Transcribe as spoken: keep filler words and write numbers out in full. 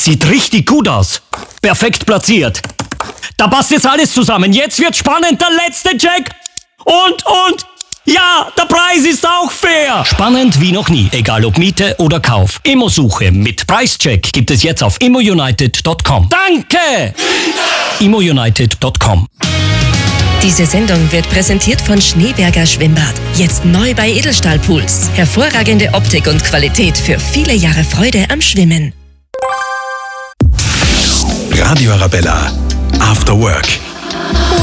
Sieht richtig gut aus. Perfekt platziert. Da passt jetzt alles zusammen. Jetzt wird spannend. Der letzte Check. Und, und... Ja, der Preis ist auch fair. Spannend wie noch nie. Egal ob Miete oder Kauf. Immosuche mit Preischeck gibt es jetzt auf immounited punkt com. Danke! immounited punkt com. Diese Sendung wird präsentiert von Schneeberger Schwimmbad. Jetzt neu bei Edelstahl-Pools. Hervorragende Optik und Qualität für viele Jahre Freude am Schwimmen. Radio Arabella. After Work.